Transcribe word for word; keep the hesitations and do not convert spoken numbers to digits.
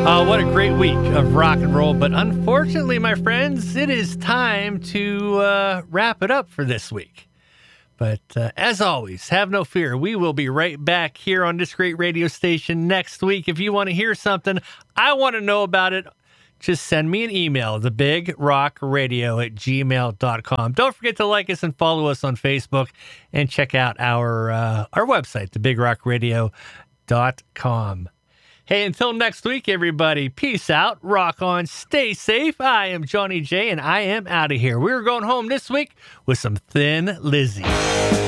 Oh, what a great week of rock and roll. But unfortunately, my friends, it is time to uh, wrap it up for this week. But uh, as always, have no fear. We will be right back here on this great radio station next week. If you want to hear something, I want to know about it, just send me an email, the big rock radio at gmail dot com. Don't forget to like us and follow us on Facebook and check out our uh, our website, the big rock radio dot com. Hey, until next week, everybody, peace out, rock on, stay safe. I am Johnny J, and I am out of here. We're going home this week with some Thin Lizzy.